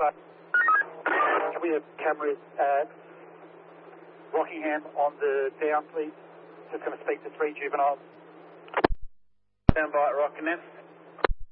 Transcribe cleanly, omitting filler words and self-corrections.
side. Can we have cameras at Rockingham on the down, please? Just going to speak to 3 juveniles. Stand by at Rockingham.